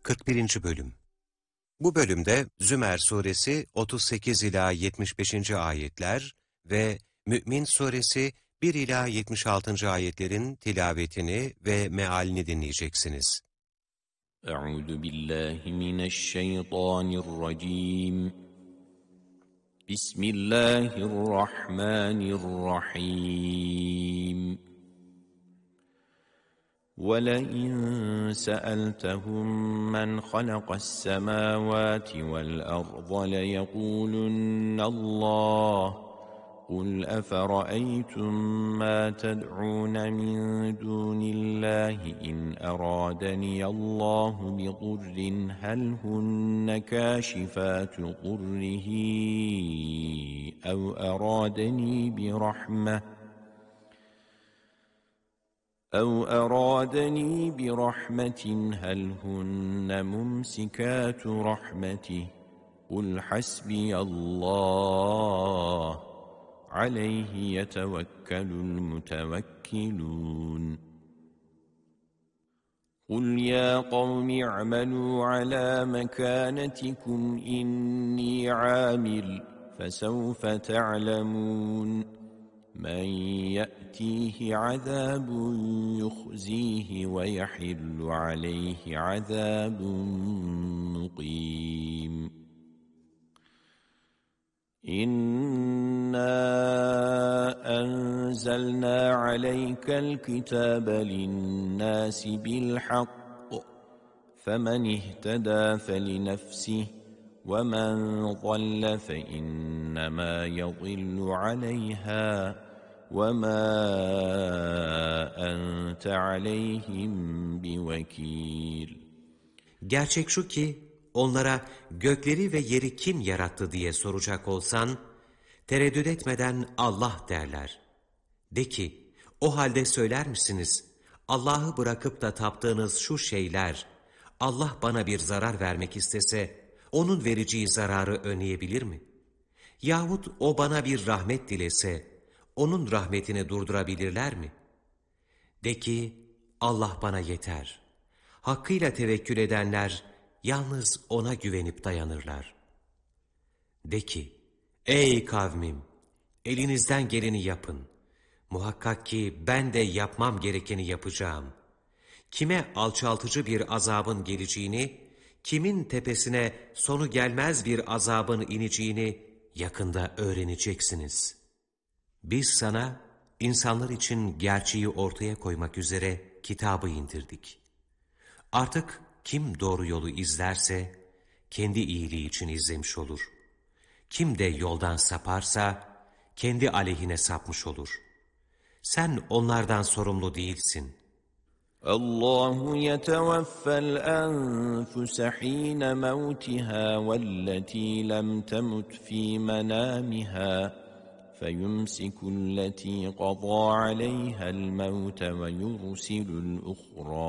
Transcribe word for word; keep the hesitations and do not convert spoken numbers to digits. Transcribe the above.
kırk birinci Bölüm. Bu bölümde Zümer suresi otuz sekiz ila yetmiş beşinci ayetler ve Mü'min suresi bir ila yetmiş altıncı ayetlerin tilavetini ve mealini dinleyeceksiniz. Euzu billahi mineşşeytanirracim. Bismillahirrahmanirrahim. وَلَئِنْ سَأَلْتَهُمْ مَنْ خَلَقَ السَّمَاوَاتِ وَالْأَرْضَ لَيَقُولُنَّ اللَّهُ قُلْ أَفَرَأَيْتُمْ مَا تَدْعُونَ مِنْ دُونِ اللَّهِ إِنْ أَرَادَنِيَ اللَّهُ بِضُرٍّ هَلْ هُنَّ كَاشِفَاتُ ضُرِّهِ أَوْ أَرَادَنِي بِرَحْمَةٍ أَوْ أَرَادَنِي بِرَحْمَةٍ هَلْ هُنَّ مُمْسِكَاتُ رَحْمَتِهِ قُلْ حَسْبِيَ اللَّهُ عَلَيْهِ يَتَوَكَّلُ الْمُتَوَكِّلُونَ قُلْ يَا قَوْمِ اعْمَلُوا عَلَى مَكَانَتِكُمْ إِنِّي عَامِلٌ فَسَوْفَ تَعْلَمُونَ مَنْ يَأْتِيهِ عَذَابٌ يُخْزِيهِ وَيَحِلُّ عَلَيْهِ عَذَابٌ مُقِيمٌ إِنَّا أَنزَلْنَا عَلَيْكَ الْكِتَابَ لِلنَّاسِ بِالْحَقِّ فَمَنِ اهْتَدَى فَلِنَفْسِهِ وَمَنْ ضَلَّ فَإِنَّمَا يَضِلُّ عَلَيْهَا وَمَا أَنْتَ عَلَيْهِمْ بِوَكِيلٍ. Gerçek şu ki, onlara gökleri ve yeri kim yarattı diye soracak olsan, tereddüt etmeden Allah derler. De ki, o halde söyler misiniz, Allah'ı bırakıp da taptığınız şu şeyler, Allah bana bir zarar vermek istese, onun vereceği zararı önleyebilir mi? Yahut o bana bir rahmet dilese, onun rahmetini durdurabilirler mi? De ki, Allah bana yeter. Hakkıyla tevekkül edenler, yalnız ona güvenip dayanırlar. De ki, ey kavmim, elinizden geleni yapın. Muhakkak ki ben de yapmam gerekeni yapacağım. Kime alçaltıcı bir azabın geleceğini, kimin tepesine sonu gelmez bir azabın ineceğini yakında öğreneceksiniz. Biz sana insanlar için gerçeği ortaya koymak üzere kitabı indirdik. Artık kim doğru yolu izlerse kendi iyiliği için izlemiş olur. Kim de yoldan saparsa kendi aleyhine sapmış olur. Sen onlardan sorumlu değilsin. Allahu yetevaffel enfuse hîne mevtiha velleti lem temut fî menâmiha فَيُمْسِكُ الَّتِي قَضَى عَلَيْهَا الْمَوْتَ وَيُرْسِلُ الْأُخْرَى